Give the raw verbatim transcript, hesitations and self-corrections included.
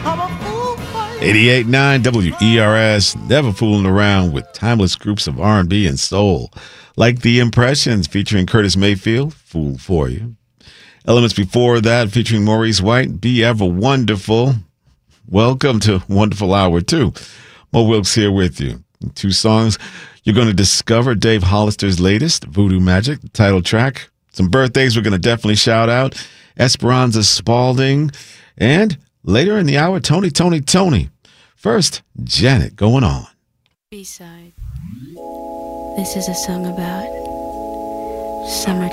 eighty-eight point nine W E R S, never fooling around with timeless groups of R and B and soul, like The Impressions featuring Curtis Mayfield, Fool For You. Elements before that featuring Maurice White, Be Ever Wonderful. Welcome to Wonderful Hour two. Mo Wilkes here with you. Two songs you're going to discover Dave Hollister's latest, Voodoo Magic, the title track. Some birthdays we're going to definitely shout out. Esperanza Spalding. And later in the hour, Tony, Tony, Tony. First, Janet going on. B-side. This is a song about summertime.